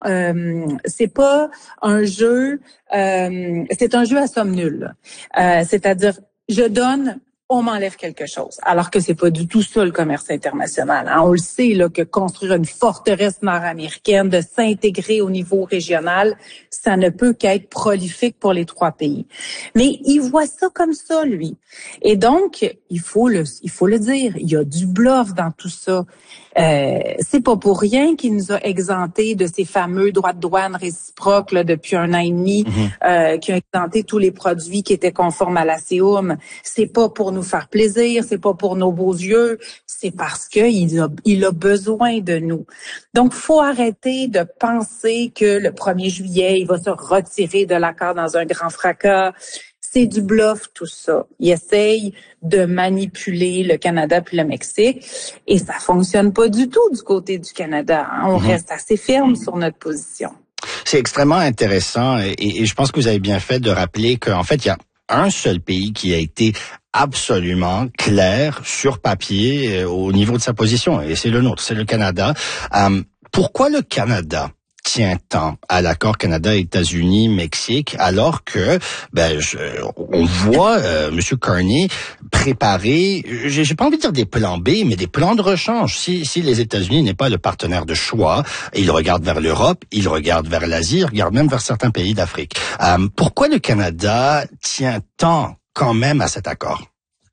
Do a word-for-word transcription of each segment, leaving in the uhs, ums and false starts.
euh, c'est pas un jeu, euh, c'est un jeu à somme nulle. Euh, c'est-à-dire, je donne, on m'enlève quelque chose. Alors que c'est pas du tout ça le commerce international. Hein. On le sait là que construire une forteresse nord-américaine, de s'intégrer au niveau régional, ça ne peut qu'être prolifique pour les trois pays. Mais il voit ça comme ça, lui. Et donc, il faut le, il faut le dire, il y a du bluff dans tout ça. Euh, c'est pas pour rien qu'il nous a exemptés de ces fameux droits de douane réciproques là, depuis un an et demi, mmh. euh, qui ont exempté tous les produits qui étaient conformes à la C E U M. C'est pas pour nous faire plaisir, c'est pas pour nos beaux yeux, c'est parce que il a, il a besoin de nous. Donc, faut arrêter de penser que le premier juillet, il va se retirer de l'accord dans un grand fracas. C'est du bluff, tout ça. Il essaye de manipuler le Canada puis le Mexique et ça fonctionne pas du tout du côté du Canada. Hein. On mmh. reste assez ferme sur notre position. C'est extrêmement intéressant et, et je pense que vous avez bien fait de rappeler qu'en fait, il y a un seul pays qui a été absolument clair sur papier euh, au niveau de sa position et c'est le nôtre, c'est le Canada. Euh, pourquoi le Canada tient tant à l'accord Canada-États-Unis-Mexique, alors que ben je, on voit euh, M. Carney préparer, j'ai, j'ai pas envie de dire des plans B, mais des plans de rechange. Si, si les États-Unis n'est pas le partenaire de choix, il regarde vers l'Europe, il regarde vers l'Asie, il regarde même vers certains pays d'Afrique. Euh, pourquoi le Canada tient tant quand même à cet accord?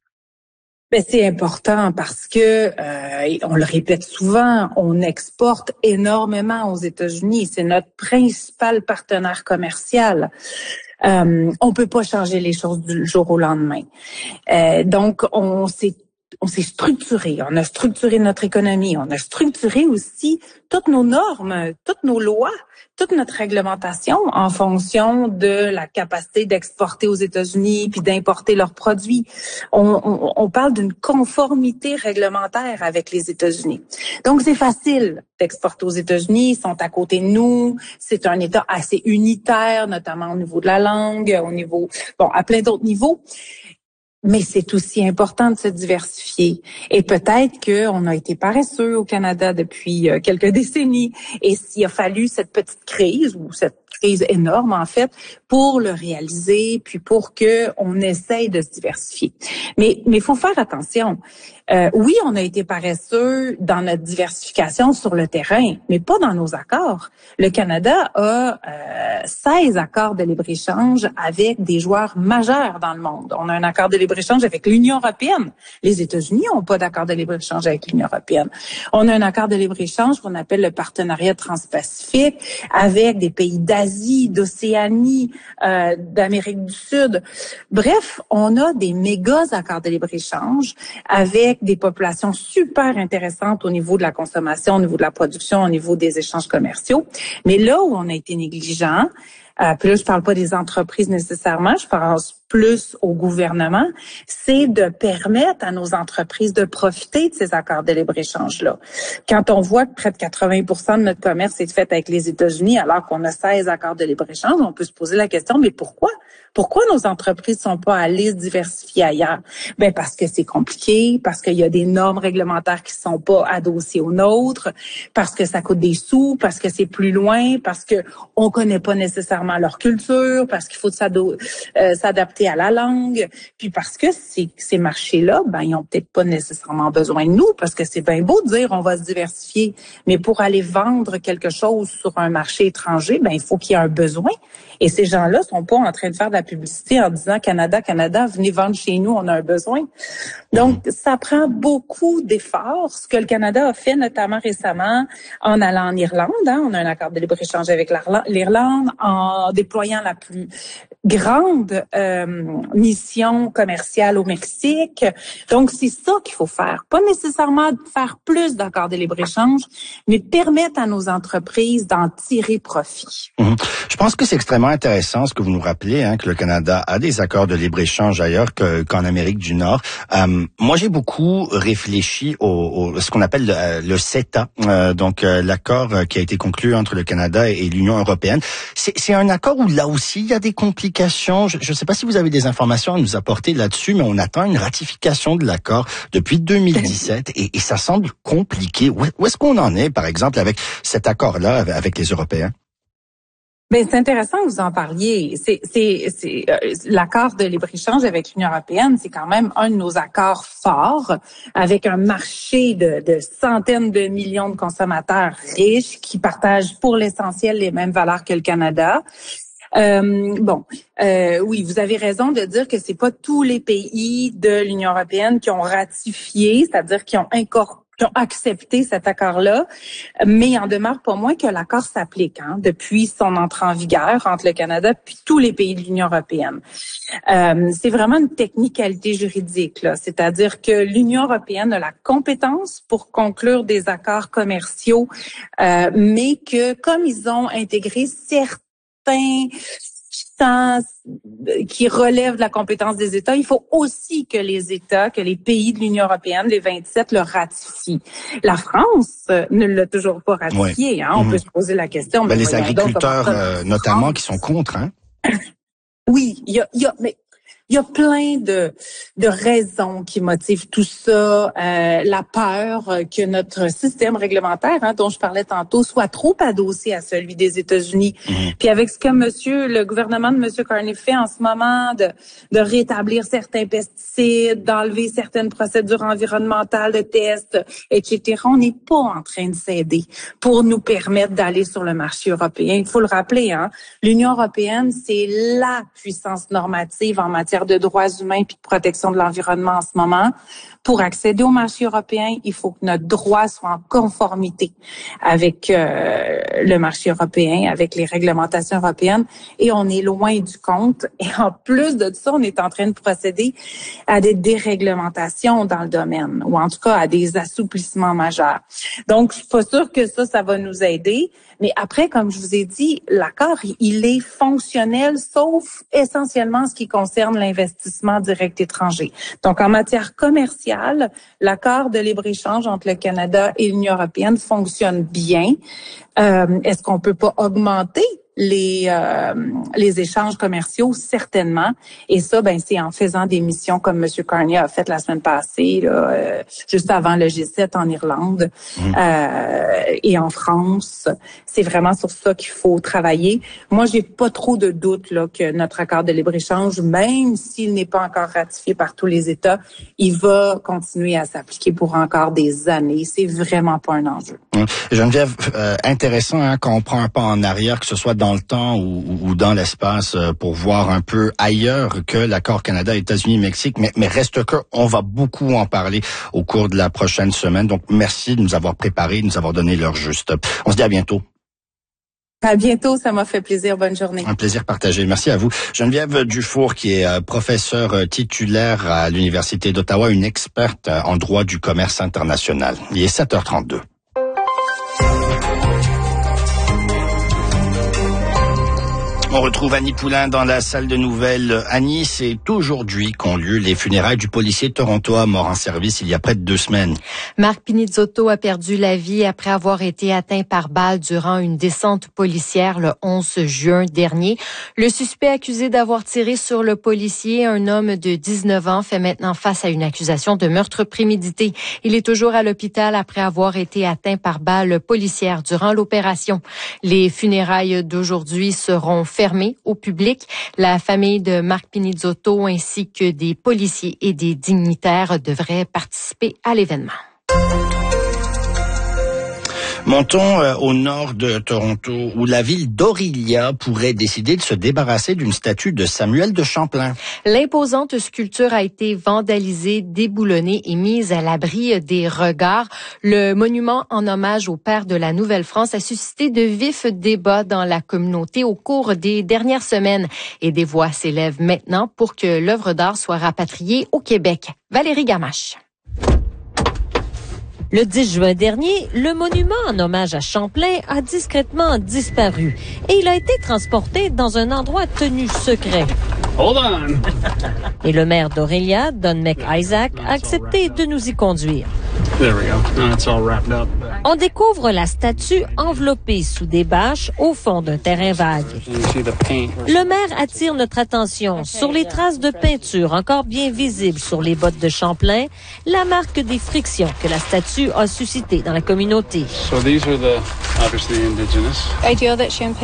Ben c'est important parce que euh, on le répète souvent, on exporte énormément aux États-Unis. C'est notre principal partenaire commercial. Euh, on peut pas changer les choses du jour au lendemain. Euh, donc on s'est on s'est structuré, on a structuré notre économie, on a structuré aussi toutes nos normes, toutes nos lois, toute notre réglementation en fonction de la capacité d'exporter aux États-Unis puis d'importer leurs produits. On, on, on parle d'une conformité réglementaire avec les États-Unis. Donc, c'est facile d'exporter aux États-Unis. Ils sont à côté de nous. C'est un État assez unitaire, notamment au niveau de la langue, au niveau, bon, à plein d'autres niveaux. Mais c'est aussi important de se diversifier. Et peut-être qu'on a été paresseux au Canada depuis quelques décennies. Et s'il a fallu cette petite crise, ou cette crise énorme en fait, pour le réaliser, puis pour que on essaye de se diversifier. Mais mais faut faire attention. Euh, oui, on a été paresseux dans notre diversification sur le terrain, mais pas dans nos accords. Le Canada a euh, seize accords de libre-échange avec des joueurs majeurs dans le monde. On a un accord de libre-échange avec l'Union européenne. Les États-Unis n'ont pas d'accord de libre-échange avec l'Union européenne. On a un accord de libre-échange qu'on appelle le partenariat transpacifique avec des pays d'Asie, d'Océanie, euh, d'Amérique du Sud. Bref, on a des méga accords de libre-échange avec des populations super intéressantes au niveau de la consommation, au niveau de la production, au niveau des échanges commerciaux. Mais là où on a été négligent, euh, puis là, je parle pas des entreprises nécessairement, je pense plus au gouvernement, c'est de permettre à nos entreprises de profiter de ces accords de libre-échange-là. Quand on voit que près de quatre-vingts pour cent de notre commerce est fait avec les États-Unis, alors qu'on a seize accords de libre-échange, on peut se poser la question, mais pourquoi? Pourquoi nos entreprises sont pas allées se diversifier ailleurs? Ben parce que c'est compliqué, parce qu'il y a des normes réglementaires qui sont pas adossées aux nôtres, parce que ça coûte des sous, parce que c'est plus loin, parce que on connaît pas nécessairement leur culture, parce qu'il faut s'ado- euh, s'adapter à la langue, puis parce que ces, ces marchés-là, ben ils ont peut-être pas nécessairement besoin de nous, parce que c'est bien beau de dire on va se diversifier, mais pour aller vendre quelque chose sur un marché étranger, ben il faut qu'il y ait un besoin. Et ces gens-là sont pas en train de faire de la publicité en disant Canada, Canada, venez vendre chez nous, on a un besoin. Donc, ça prend beaucoup d'efforts. Ce que le Canada a fait, notamment récemment, en allant en Irlande, hein, on a un accord de libre-échange avec l'Irlande, en déployant la plus grande euh, mission commerciale au Mexique. Donc, c'est ça qu'il faut faire. Pas nécessairement faire plus d'accords de libre-échange, mais permettre à nos entreprises d'en tirer profit. Mmh. Je pense que c'est extrêmement intéressant ce que vous nous rappelez, hein, que le Canada a des accords de libre-échange ailleurs que, qu'en Amérique du Nord. Euh, moi, j'ai beaucoup réfléchi au, au ce qu'on appelle le, le CETA, euh, donc euh, l'accord qui a été conclu entre le Canada et, et l'Union européenne. C'est, c'est un accord où là aussi il y a des complications. ratification. Je ne sais pas si vous avez des informations à nous apporter là-dessus, mais on attend une ratification de l'accord depuis deux mille dix-sept et, et ça semble compliqué. Où, où est-ce qu'on en est, par exemple, avec cet accord-là avec les Européens? Ben c'est intéressant que vous en parliez. C'est, c'est, c'est euh, l'accord de libre-échange avec l'Union européenne, c'est quand même un de nos accords forts avec un marché de, de centaines de millions de consommateurs riches qui partagent pour l'essentiel les mêmes valeurs que le Canada. Euh, bon, euh, oui, vous avez raison de dire que c'est pas tous les pays de l'Union européenne qui ont ratifié, c'est-à-dire qui ont incorporé qui ont accepté cet accord-là, mais il en demeure pas moins que l'accord s'applique hein, depuis son entrée en vigueur entre le Canada puis tous les pays de l'Union européenne. Euh, c'est vraiment une technicalité juridique, là, c'est-à-dire que l'Union européenne a la compétence pour conclure des accords commerciaux, euh, mais que comme ils ont intégré certains qui relève de la compétence des États, il faut aussi que les États, que les pays de l'Union européenne, les vingt-sept, le ratifient. La France ne l'a toujours pas ratifié. Oui. Hein? On mmh. peut se poser la question. Ben, mais les agriculteurs, euh, notamment, qui sont contre. Hein? Oui, il y a, il y a, mais il y a plein de, de raisons qui motivent tout ça. Euh, la peur que notre système réglementaire, hein, dont je parlais tantôt, soit trop adossé à celui des États-Unis. Mmh. Puis avec ce que monsieur, le gouvernement de monsieur Carney fait en ce moment, de, de rétablir certains pesticides, d'enlever certaines procédures environnementales de tests, et cetera, on n'est pas en train de céder pour nous permettre d'aller sur le marché européen. Il faut le rappeler, hein, l'Union européenne, c'est la puissance normative en matière de droits humains puis de protection de l'environnement en ce moment. Pour accéder au marché européen, il faut que notre droit soit en conformité avec euh, le marché européen, avec les réglementations européennes, et on est loin du compte. Et en plus de ça, on est en train de procéder à des déréglementations dans le domaine, ou en tout cas à des assouplissements majeurs. Donc, je suis pas sûre que ça, ça va nous aider. Mais après, comme je vous ai dit, l'accord, il est fonctionnel, sauf essentiellement ce qui concerne l'investissement direct étranger. Donc, en matière commerciale, l'accord de libre-échange entre le Canada et l'Union européenne fonctionne bien. Euh, est-ce qu'on peut pas augmenter les euh, les échanges commerciaux? Certainement. Et ça, ben c'est en faisant des missions comme M. Carney a fait la semaine passée, là, euh, juste avant le G sept en Irlande mmh. euh, et en France. C'est vraiment sur ça qu'il faut travailler. Moi, j'ai pas trop de doute là que notre accord de libre-échange, même s'il n'est pas encore ratifié par tous les États, il va continuer à s'appliquer pour encore des années. C'est vraiment pas un enjeu. Mmh. Geneviève, euh, intéressant hein, quand on prend un pas en arrière, que ce soit dans le temps ou, ou dans l'espace, pour voir un peu ailleurs que l'accord Canada, États-Unis, Mexique. Mais, mais reste que on va beaucoup en parler au cours de la prochaine semaine. Donc, merci de nous avoir préparés, de nous avoir donné l'heure juste. On se dit à bientôt. À bientôt, ça m'a fait plaisir. Bonne journée. Un plaisir partagé. Merci à vous. Geneviève Dufour, qui est professeure titulaire à l'Université d'Ottawa, une experte en droit du commerce international. Il est sept heures trente-deux. On retrouve Annie Poulain dans la salle de nouvelles. Annie, c'est aujourd'hui qu'ont lieu les funérailles du policier torontois mort en service il y a près de deux semaines. Marc Pinizzotto a perdu la vie après avoir été atteint par balle durant une descente policière le onze juin dernier. Le suspect accusé d'avoir tiré sur le policier, un homme de dix-neuf ans, fait maintenant face à une accusation de meurtre prémédité. Il est toujours à l'hôpital après avoir été atteint par balle policière durant l'opération. Les funérailles d'aujourd'hui seront fermé au public. La famille de Marc Pinizzotto ainsi que des policiers et des dignitaires devraient participer à l'événement. Montons euh, au nord de Toronto, où la ville d'Orillia pourrait décider de se débarrasser d'une statue de Samuel de Champlain. L'imposante sculpture a été vandalisée, déboulonnée et mise à l'abri des regards. Le monument en hommage au père de la Nouvelle-France a suscité de vifs débats dans la communauté au cours des dernières semaines. Et des voix s'élèvent maintenant pour que l'œuvre d'art soit rapatriée au Québec. Valérie Gamache. Le dix juin dernier, le monument en hommage à Champlain a discrètement disparu et il a été transporté dans un endroit tenu secret. Hold on. Et le maire d'Orillia, Don McIsaac, a accepté de nous y conduire. There we go. Now it's all wrapped up. On découvre la statue enveloppée sous des bâches au fond d'un terrain vague. Le maire attire notre attention sur les traces de peinture encore bien visibles sur les bottes de Champlain, la marque des frictions que la statue a suscitées dans la communauté. So these are the obviously indigenous. Ideal that Champlain